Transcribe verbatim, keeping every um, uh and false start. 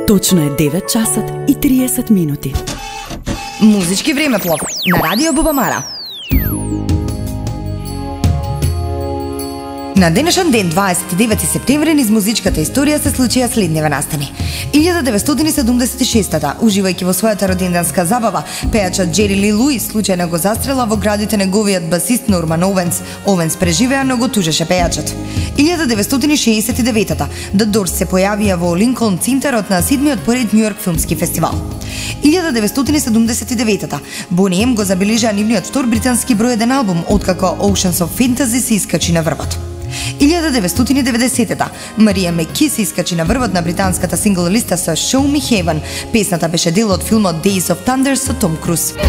Точно е девет часот и триесет минути. Музички времеплов на Радио Бубамара. На денешен ден, дваесет и девети септември, низ музичката историја се случија следниве настани. илјада деветстотини седумдесет и шеста, уживајќи во својата роденденска забава, пејачот Џери Ли Луис случајно го застрела во градите неговиот басист Норман Овенс. Овенс преживеа, но го тужеше пејачот. илјада деветстотини шеесет и девета, The Doors се појавија во Линколн центарот на седмиот поред Њујорк филмски фестивал. илјада деветстотини седумдесет и девета, Бони Ем го забележа нивниот втор британски број еден албум, откако Oceans of Fantasy се искачи на врвот. илјада деветстотини деветдесета, Марија Меки се искачи на врвот на британската сингл листа со Show Me Heaven. Песната беше дел од филмот Days of Thunder со Том Круз.